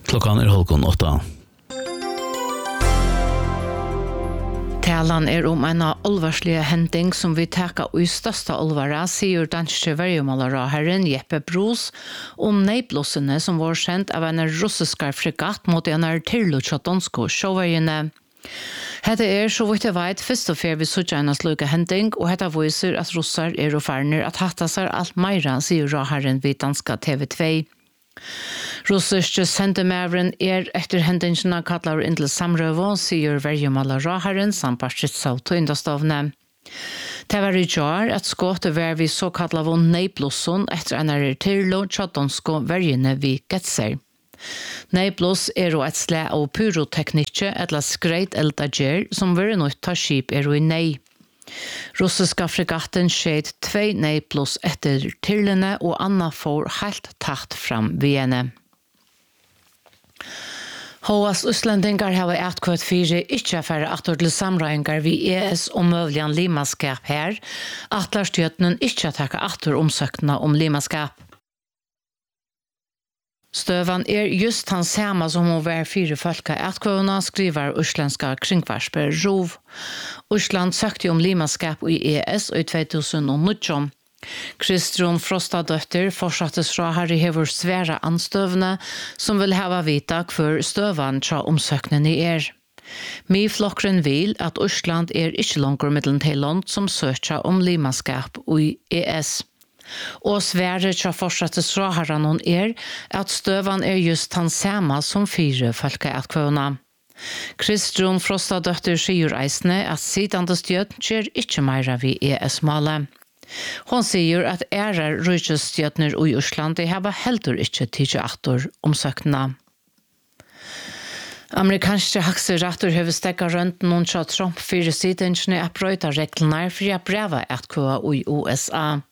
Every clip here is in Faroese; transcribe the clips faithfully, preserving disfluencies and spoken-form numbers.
Klockan är halv åtta. Talan er om en alvarslig hending som vi taker i største alvara, sier danske vergemålere Jeppe Bros om neiblossene som var sendt av en russisk fregatt mot en tillutsjattonsko sjåveiene. Hette er, så vidt jeg vet, først og fer vi suttje en slukke hending, og hette viser at russar er og ferner at hatta seg alt meira, sier råherren vid danska T V två. Russiske sendemævren er etter hendingene kallar inn til samrøve, sier vergemålet råherren samt parstritsa og tøyndastavne. Det var i jar at skåte var vi så kallar von neiblusson etter en er tillo tjadonsko vergene vi getser. Neibluss er og et slæ av pyroteknikke etla skreit eldager som var nødt ta skip er og i nei. Russiska fregatten skjed tvei neibluss etter tillene og Anna får helt tatt fram ved henne. Håas Øslandingar har etkvart fire ikke færre atter til samrøyngar vi E S om møvligan limaskap her, atlarstjøtnen ikke takke atter omsøkna om limaskap. Støvan er just han samme som hun var fire folka etkvåna, skriver Øslandska kringvarsper Rov. Øsland søkte om limaskap i E S i två tusen nitton. Kristrun Frostadøtter fortsattes fra Harry hever svære anstøvne som vil hava vita hver støvan tra omsøknen i er. Mi flokkren vil at Øsland er ikke langer middelen til land som søker om limaskap i E S. Og svære tra fortsattes fra Harranon er at støvan er just han samme som fire folka etkvåna. Kristrun Frostadøtter sier eisne at sidande stjøt skjer ikke meira vi E S-målet. Hon sier at ærer rujestjøtner i Øsland de har heldur ikke tidsi aktor omsøkna. Amerikanske hakseratter har stegget rundt noen fra Trump fire sidensene at brøyta reglene for å breva etkvåa i U S A.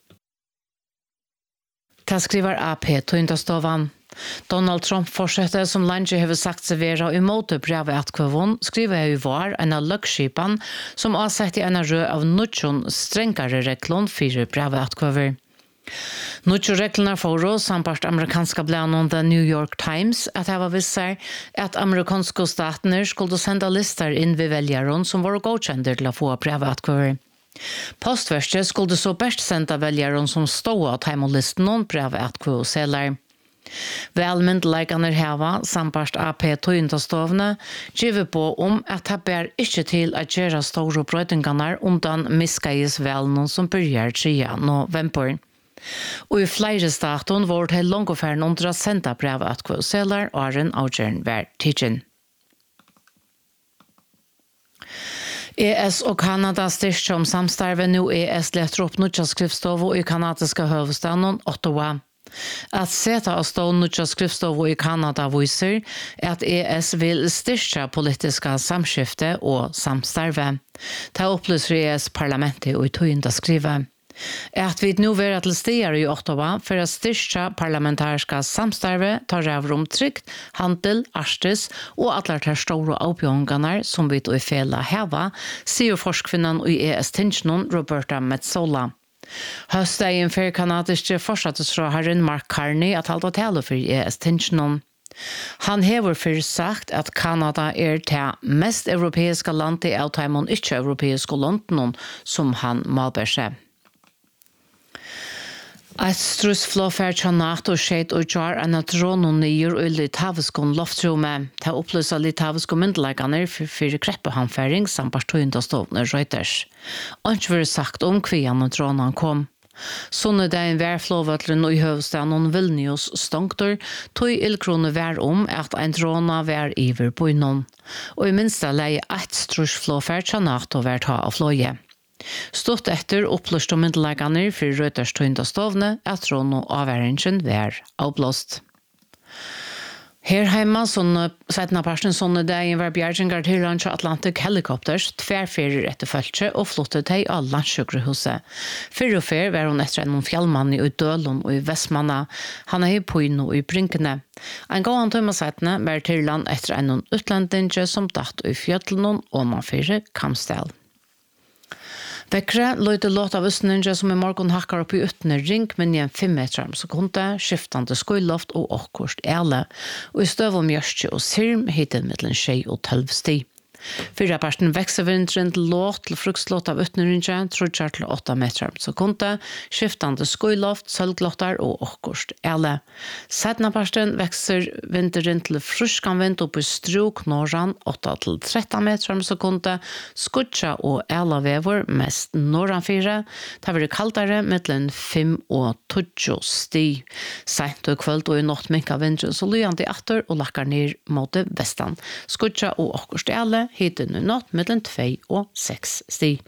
Det skriver A P tøyndastovan. Donald Trump fortsetter som lenge har sagt seg være imot brevet etkvåvån, skriver jeg i var en av løkskipan som avsett i en rød av nutjon strengare reglån for brevet etkvåver. Nutjo reglene for oss samt amerikanska blanon The New York Times at det var visser at amerikanske statene skulle sende lister inn ved velgeren som var godkjender til å få brevet etkvåver. Postverket skulle så best sende velgeren som stod av timelisten noen brevet etkvåvseler. Velmyndeleikene heva, samt A P tøyndastovne, giver på om at det ber ikke til å gjøre store brøydingene undan miskeies velene som begynner tre november. Og i flere staten var det langofæren under å sende brevet at kvøseler og en avgjørende hver tidsen. E S og Kanada styrker om samstarve nå E S letter opp nødja skriftstov i kanadiske høvestaden Ottawa. At seta av stående nødja skriftstov i Kanada viser at E S vil styrke politiske samskifte og samstarve. Det opplyser E S-parlamentet og i tøyende skrive. At vi nå vil til stier i Ottawa for å styrke parlamentariske samstarve, tar av om trygt, handel, arstes og alle de store oppgjørende som vi i fela heva, sier forskvinnen i E S-tingsjonen Roberta Metsola. Høstdagen for kanadiske fortsattes fra herren Mark Carney at halda tale for E S-tingsjonen. Han hever for sagt at Kanada er det mest europeiske landet av de ikke-europeiske landene som han malber seg. Et strussflåfær til NATO skjedd og gjør en at rånen nyer og litauiskon loftrommet. Det opplyser litauiske myndelegene for, for kreppehanfæring samt partøyndastovne Reuters. Ikke var sagt om kvian og rånen kom. Sunnedagen var flåvøtlen i høvestaden Vilnius stongter, tog ildkrone vær om at en råna var iver på innom. Og i minste leie et strussflåfær til NATO var ta av flåje. Stått etter opplyst om myndelegene for Reuters tøyndastovne at rån og avværingen var avblåst. Her hjemme, sånne settene parten sånne dagen var bjerginger til Ranch Atlantic Helicopters tverrferer etter følge og flottet til av landsjukkerhuset. Før og før var hun etter en fjellmann i Dølund og i Vestmanna. Han er i Poino og i Brinkene. En gang han tømmer settene var til land etter en utlendinge som datt i fjøtlen og man fyrre Kamsdal. Vekkre løyde låt av Østninja som i morgen hakkar opp i yttene ring, men i en fem meter om sekunde, skiftande skoiloft og åkkurst ele, og i støv om Gjørstje og Sirm hittin mellom tjei og tolv sti. Fyra parten vekser vinteren til låt til frukslåt av Østninja, trudjar til åtta meter om sekunde, skiftande skoiloft, sølglottar og åkkurst ele. Sedna parten vekser vinteren til fruskan vind opp i struk norran, åtta til tretton meter om sekunde, skutja og ele vever mest norran fire, det har vært kaldare mellom fem og tjugo sti. Sent og kvöld og i natt minka vinteren så lyande atter og lakkar ned mot det vestan. Skutja og åkkurst ele, hittin i natt mellom to og seks sti.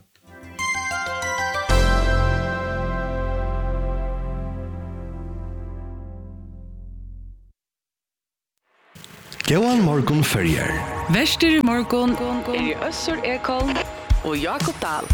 Gåan morgon färger. Väster i morgon är Össur Ekholm och Jakob Dahl.